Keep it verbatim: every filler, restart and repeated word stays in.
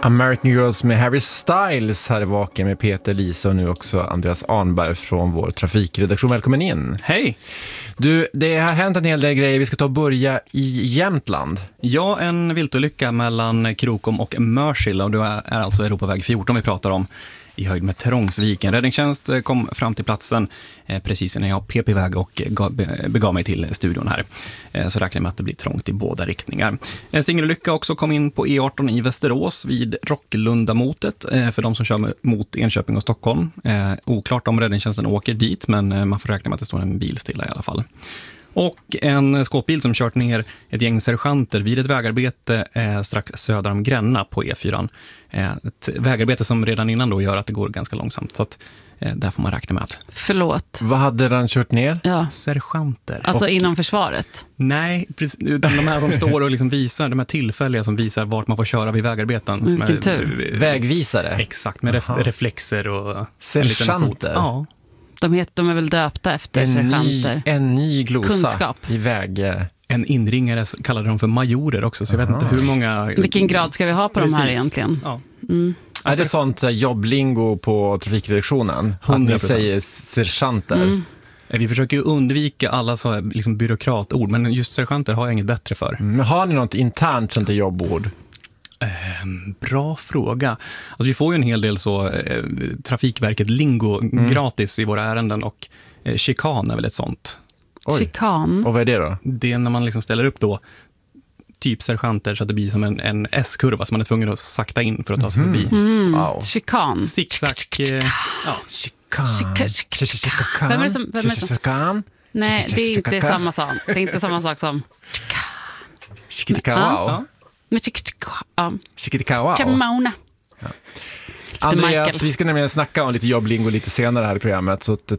American Girls med Harry Styles här i Vaken med Peter, Lisa och nu också Andreas Arnberg från vår trafikredaktion. Välkommen in. Hej! Du, det har hänt en hel del grejer. Vi ska ta och börja i Jämtland. Ja, en viltolycka mellan Krokom och Mörsil, och det är alltså Europaväg fjorton vi pratar om, i höjd med Trångsviken. Räddningstjänst kom fram till platsen eh, precis när jag pep iväg och gav, begav mig till studion här. Eh, så räknar jag med att det blir trångt i båda riktningar. En singelolycka också kom in på E arton i Västerås vid Rocklundamotet eh, för de som kör mot Enköping och Stockholm. Eh, oklart om räddningstjänsten åker dit, men eh, man får räkna med att det står en bil stilla i alla fall. Och en skåpbil som kört ner ett gäng sergeanter vid ett vägarbete eh, strax söder om Gränna på E fyran. Eh, ett vägarbete som redan innan då gör att det går ganska långsamt, så att eh, där får man räkna med att... Förlåt. Vad hade den kört ner? Ja. Sergeanter. Alltså och, inom försvaret? Nej, precis, utan de här som står och liksom visar, de här tillfälliga som visar vart man får köra vid vägarbeten. Vilken som är, tur. Vägvisare? Exakt, med ref- reflexer och... Sergeanter? Ja. De, heter, de är väl döpta efter en sergeanter. Ny, en ny glosa. Kunskap. I väg... En inringare kallade de för majorer också, så jag vet inte hur många... Vilken grad ska vi ha på Precis. de här egentligen? Ja. Mm. Är det sånt uh, jobblingo på trafikredaktionen? hundra procent. Att ni säger sergeanter? Mm. Vi försöker ju undvika alla så här, liksom, byråkratord, men just sergeanter har jag inget bättre för. Men har ni något internt sånt jobbord? Eh, bra fråga. Alltså, vi får ju en hel del så eh, Trafikverket lingo mm. gratis i våra ärenden, och eh, chikan är väl ett sånt. Oj. Chikan. Och vad är det då? Det är när man liksom ställer upp då typ sergeanter så att det blir som en, en S-kurva som man är tvungen att sakta in för att ta sig mm. förbi. Mm. Wow. Chikan. Zigzag. Eh, ja. Chikan. Chikan. Vem är det som... Vem är det som... Chikan. Nej, det är inte samma sak. Det är inte samma sak som... Chikitikawao. Ja. Men chikitikawao. Chikitikawao. Chamona. Andreas, Michael. vi ska nämligen snacka om lite jobblingo lite senare här i programmet, så